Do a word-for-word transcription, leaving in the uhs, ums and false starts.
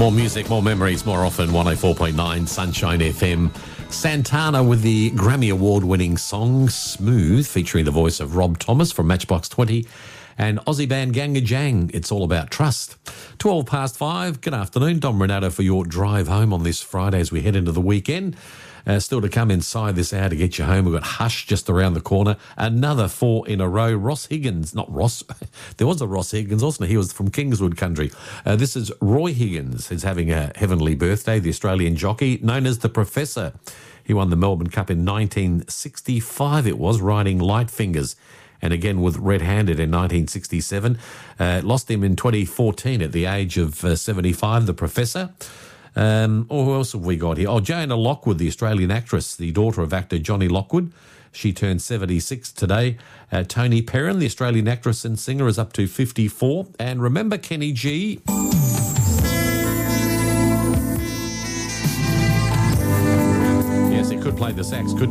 More music, more memories, more often. one oh four point nine Sunshine F M. Santana with the Grammy Award-winning song Smooth, featuring the voice of Rob Thomas from Matchbox twenty, and Aussie band Ganga Jang, It's All About Trust. twelve past five, good afternoon. Dom Renato for your drive home on this Friday as we head into the weekend. Uh, still to come inside this hour to get you home. We've got Hush just around the corner. Another four in a row. Ross Higgins, not Ross. There was a Ross Higgins, wasn't he? He was from Kingswood Country. Uh, this is Roy Higgins. He's having a heavenly birthday, the Australian jockey, known as the Professor. He won the Melbourne Cup in nineteen sixty-five, it was, riding Light Fingers. And again with Red Handed in nineteen sixty-seven. Uh, lost him in twenty fourteen at the age of uh, seventy-five, the Professor. Um, or who else have we got here? Oh, Joanna Lockwood, the Australian actress, the daughter of actor Johnny Lockwood. She turned seventy-six today. Uh, Tony Perrin, the Australian actress and singer, is up to fifty-four. And remember Kenny G? Yes, he could play the sax, couldn't